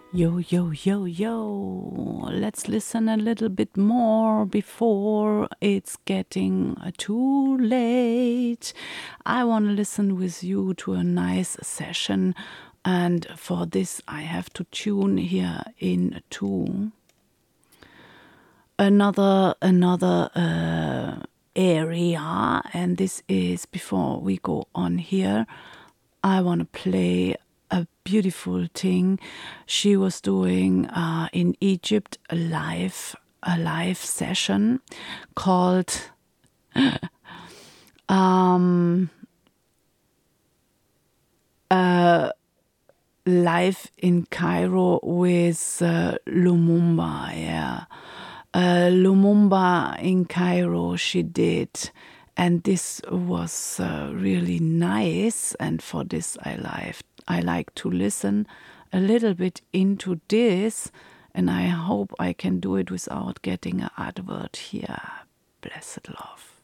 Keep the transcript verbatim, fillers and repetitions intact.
Yo, yo, yo, yo. Let's listen a little bit more before it's getting too late. I want to listen with you to a nice session, and for this, I have to tune here into another another uh, area, and this is before we go on here. I want to play a beautiful thing she was doing uh, in Egypt, a live a live session called um, uh, Live in Cairo with uh, Lumumba. Yeah, uh, Lumumba in Cairo she did. And this was uh, really nice, and for this I like I like to listen a little bit into this, and I hope I can do it without getting an advert here. Blessed love.